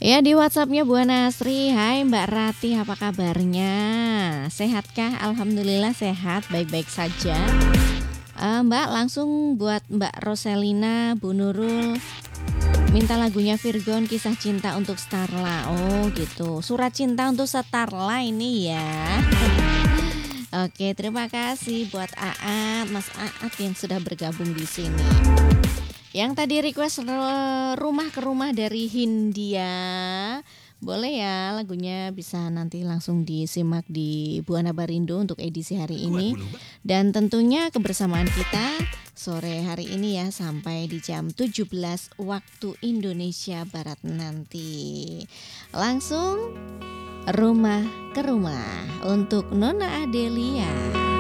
Ya di WhatsAppnya Bu Nasri, hai Mbak Rati apa kabarnya? Sehatkah? Alhamdulillah sehat, baik-baik saja. Mbak langsung buat Mbak Roselina, Bu Nurul, minta lagunya Virgon Kisah Cinta untuk Starla. Oh gitu, Surat Cinta untuk Starla ini ya. Oke, terima kasih buat Aat, Mas Aat yang sudah bergabung di sini. Yang tadi request Rumah ke Rumah dari Hindia. Boleh ya lagunya bisa nanti langsung disimak di Buana Barindo untuk edisi hari ini. Dan tentunya kebersamaan kita sore hari ini ya sampai di jam 17 waktu Indonesia Barat nanti. Langsung Rumah ke Rumah untuk Nona Adelia.